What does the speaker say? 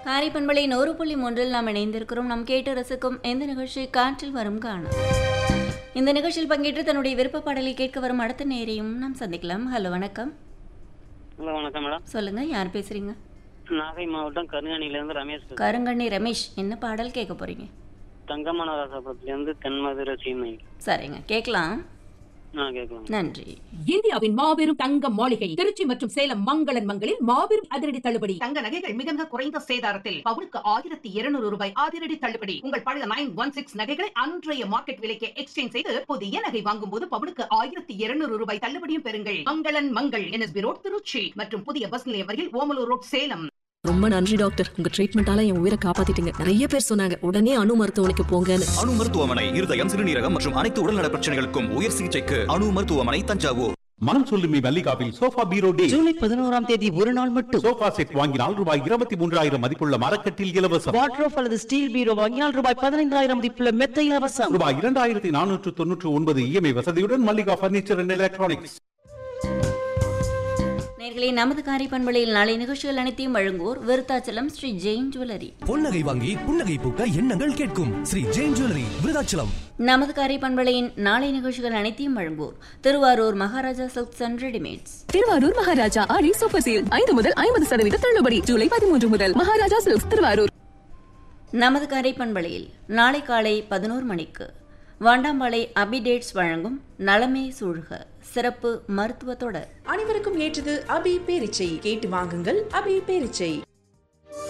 காரை பண்பலை 100.3 நாம் இணைந்திருக்கிறோம். நாம் கேட்டு ரசிக்கும் இந்த நிகழ்ச்சி காற்றில் வரும் காணும். இந்த நிகழ்ச்சியில் பங்கேற்று தன்னுடைய விருப்ப பாடலை கேட்க வரும் அடுத்த நேரையும் நாம் சந்திக்கலாம். ஹலோ, வணக்கம். ஹலோ, வணக்கம் மேடம். சொல்லுங்க, யார் பேசுறீங்க? நாகை மாவட்டம் கருங்கணியிலிருந்து ரமேஷ். கருங்கண்ணி ரமேஷ், என்ன பாடல் கேட்க போறீங்க? தங்கமான ராசாபுரத்திலிருந்து தென்மதுரை சீமை. சரிங்க, கேட்கலாம். கேட்கலாம். நன்றி. இந்தியாவின் மாபெரும் தங்க மாளிகை திருச்சி மற்றும் சேலம் மங்களன் மங்களில் மாபெரும் அதிரடி தள்ளுபடி. தங்க நகைகள் மிக மிக குறைந்த சேதாரத்தில் பவுனுக்கு 1200 ரூபாய் அதிரடி தள்ளுபடி. உங்கள் பழைய 916 நகைகளை அன்றைய மார்க்கெட் விலைக்கு எக்ஸ்சேஞ்ச் செய்து புதிய நகை வாங்கும் போது பவுனுக்கு 1200 ரூபாய் தள்ளுபடியும் பெறுங்கள். மங்களன் மங்கள், NSB ரோட், திருச்சி மற்றும் புதிய பஸ் நிலையம் வரையில் ஓமலூர் ரோட், சேலம். ரொம்ப நன்றி டாக்டர், உங்க ட்ரீட்மெண்டால என் உயிரை காப்பாத்திட்டீங்க. நிறைய பேர் சொன்னாங்க உடனே அணு மருத்துவமனைக்கு போங்கன்னு. அணு மருத்துவமனை இருதயம், சிறுநீரகம் மற்றும் அனைத்து உடல்நல பிரச்சனைகளுக்கும் உயர் சிகிச்சைக்கு அணு மருத்துவமனை, தஞ்சாவூர். மனம் சொல்லுமி மல்லிகாவில் சோஃபா பீரோ டே. ஜூலை 11ஆம் தேதி ஒரு நாள் மட்டும். சோஃபா செட் வாங்கினால் ரூபாய் 23,000 மதிப்புள்ள மரக்கட்டில் இலவசம். வாட்ரோப் அல்லது ஸ்டீல் பீரோ வாங்கினால் ரூபாய் 15,000 மதிப்புள்ள மெத்தை இலவசம். ரூபாய் 2,499 இஎம்ஐ வசதியுடன் மல்லிகா பர்னிச்சர் அண்ட் எலக்ட்ரானிக்ஸ். நேர்களே, நமது காரை பண்பலையில் நாளை நிகழ்ச்சிகள் அனைத்தையும் வழங்குவோர் விருத்தாச்சலம் ஸ்ரீ ஜெயின் ஜுவல்லரி. பொன்னகை வாங்கி புன்னகை பூக்க எண்ணங்கள் கேட்கும் ஸ்ரீ ஜெயின் ஜுவல்லரி, விருத்தாச்சலம். நமது காரை பண்பலையின் நாளை நிகழ்ச்சிகள் அனைத்தையும் வழங்குவோர் Thiruvarur Maharaja silks and readymades. Thiruvarur Maharaja Aadi super sale 5 முதல் 50% தள்ளுபடி. ஜூலை 13 முதல் மகாராஜா சில்க்ஸ், திருவாரூர். நமது காரை பண்பலையில் நாளை காலை 11 மணிக்கு வாண்டாம்பாளை அபிடேட்ஸ் வழங்கும் நலமே சூழ்க சிறப்பு மருத்துவ தொடர். அனைவருக்கும் ஏற்றது அபி பேரிச்சை. கேட்டு வாங்குங்கள் அபி பேரிச்சை.